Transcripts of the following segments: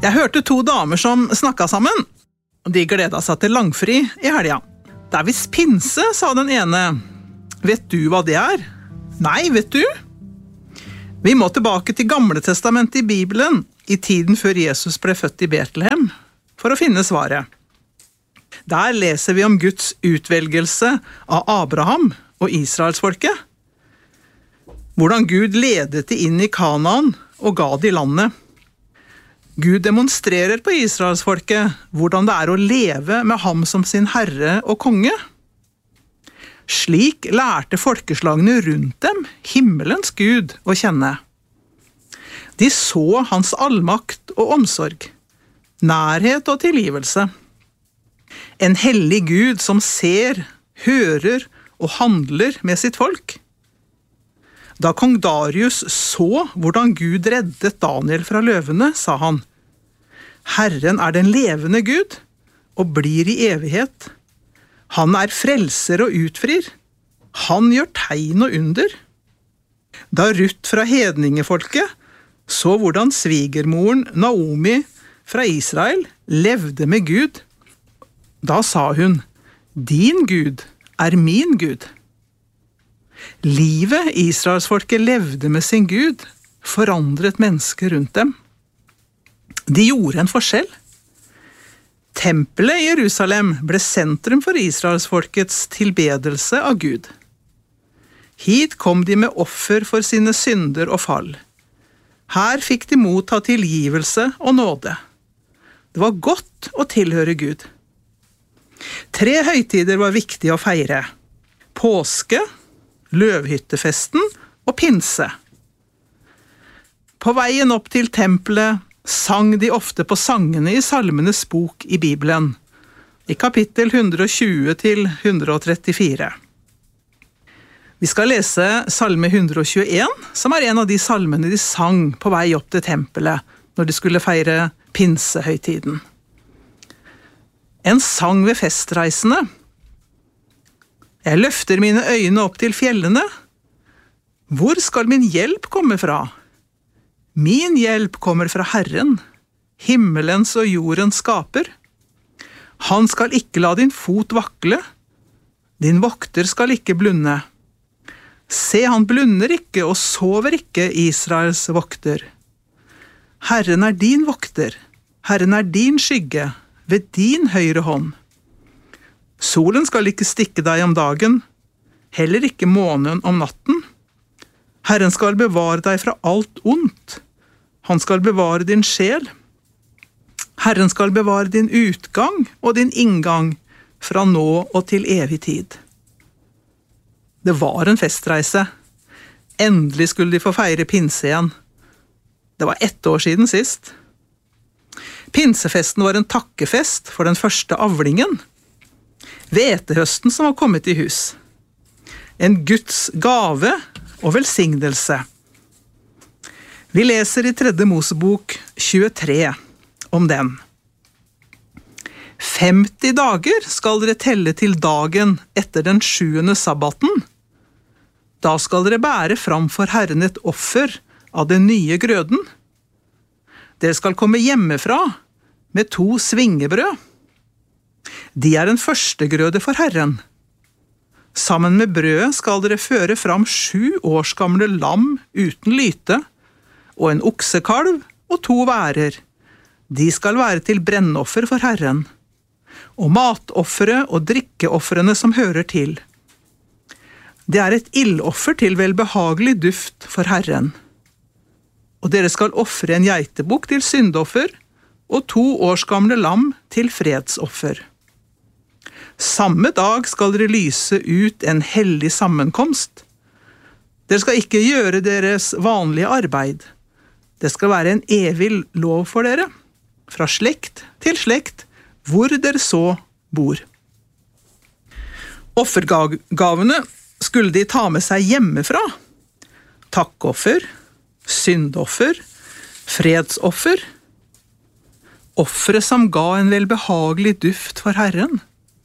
Jeg hørte to damer som snakket sammen. De gledet seg til langfri i helga. Det er visst pinse, sa den ene. Vet du hva det er? Nei, vet du? Vi må tilbake til Gamle Testamentet i Bibelen, i tiden før Jesus ble født i Betlehem, for å finne svaret. Der leser vi om Guds utvelgelse av Abraham og Israelsfolket. Hvordan Gud ledet de inn i Kanaan og ga de landet. Gud demonstrerer på Israelsfolket hvordan det er å leve med ham som sin herre og konge. Slik lærte folkeslagene rundt dem himmelens Gud å kjenne. De så hans allmakt og omsorg, nærhet og tilgivelse. En hellig Gud som ser, hører og handler med sitt folk. Da kong Darius så hvordan Gud reddet Daniel fra løvene, sa han: Herren er den levende Gud, og blir i evighet. Han er frelser og utfrir. Han gjør tegn og under. Da Ruth fra hedningefolket så hvordan svigermoren Naomi fra Israel levde med Gud, da sa hun: Din Gud er min Gud. Livet Israelsfolket levde med sin Gud forandret mennesker rundt dem. De gjorde en forskjell. Tempelet i Jerusalem ble sentrum for Israelsfolkets tilbedelse av Gud. Hit kom de med offer for sine synder og fall. Her fikk de motta tilgivelse og nåde. Det var godt å tilhøre Gud. 3 høytider var viktige å feire: påske, løvhyttefesten og pinse. På veien opp til tempelet sang de ofte på sangene i Salmenes bok i Bibelen, i kapittel 120 til 134. Vi skal lese Salme 121, som er en av de salmene de sang på vei opp til tempelet når de skulle feire pinsehøytiden. En sang ved festreisene. Jeg løfter mine øyne opp til fjellene. Hvor skal min hjelp komme fra? Min hjelp kommer fra Herren, himmelens og jordens skaper. Han skal ikke la din fot vakle. Din vokter skal ikke blunde. Se, han blunder ikke og sover ikke, Israels vokter. Herren er din vokter. Herren er din skygge, ved din høyre hånd. Solen skal ikke stikke deg om dagen, heller ikke månen om natten. Herren skal bevare deg fra alt ondt. Han skal bevare din sjel. Herren skal bevare din utgang og din inngang fra nå og til evig tid. Det var en festreise. Endelig skulle de få feire pinse igjen. Det var 1 år siden sist. Pinsefesten var en takkefest for den første avlingen. Hvetehøsten som var kommet i hus. En Guds gave og velsignelse. Vi leser i 3. Mosebok 23 om den. 50 dager skal dere telle til dagen etter den 7. sabbaten. Da skal dere bære fram for Herren et offer av den nye grøden. Dere skal komme hjemmefra med 2 svingebrød. De er en førstegrøde for Herren. Sammen med brødet skal dere føre fram 7 årsgamle lam uten lyte, og en oksekalv og 2 værer. De skal være til brennoffer for Herren, og matoffere og drikkeofferene som hører til. Det er et ildoffer til velbehagelig duft for Herren. Og dere skal offre en geitebukk til syndoffer, og 2 årsgamle lam til fredsoffer. Samme dag skal dere lyse ut en hellig sammenkomst. Dere skal ikke gjøre deres vanlige arbeid. Det skal være en evig lov for dere, fra slekt til slekt, hvor dere så bor. Offergavene skulle de ta med seg hjemmefra. Takkoffer, syndoffer, fredsoffer. Offere som ga en velbehagelig duft for Herren.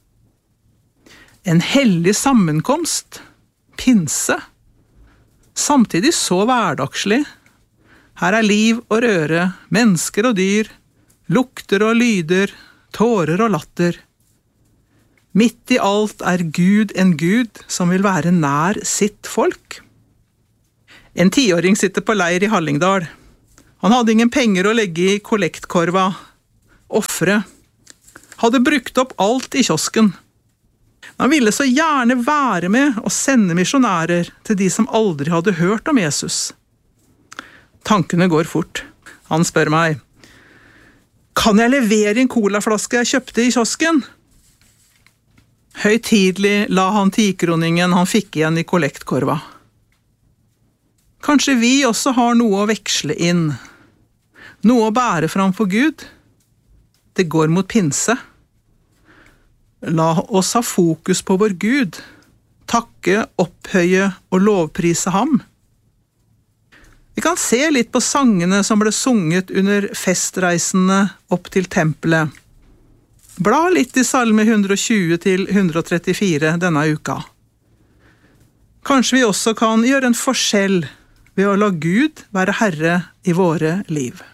En hellig sammenkomst, pinse. Samtidig så hverdagslig. Her er liv og røre, mennesker og dyr, lukter og lyder, tårer og latter. Midt i alt er Gud en Gud som vil være nær sitt folk. En 10-åring sitter på leir i Hallingdal. Han hadde ingen penger å legge i kollektkorva. Offeret hadde brukt opp alt i kiosken. Han ville så gjerne være med og sende misjonærer til de som aldri hadde hørt om Jesus. Tankene går fort. Han spør meg, «Kan jeg levere en colaflaske jeg kjøpte i kiosken?» Høytidelig la han 10-kroningen han fikk igjen i kollektkorva. Kanskje vi også har noe å veksle inn, noe å bære fram for Gud. Det går mot pinse. La oss ha fokus på vår Gud, takke, opphøye og lovprise ham. Vi kan se litt på sangene som ble sunget under festreisene opp til tempelet. Bla litt i salme 120 til 134 denne uka. Kanskje vi også kan gjøre en forskjell ved å la Gud være herre i våre liv.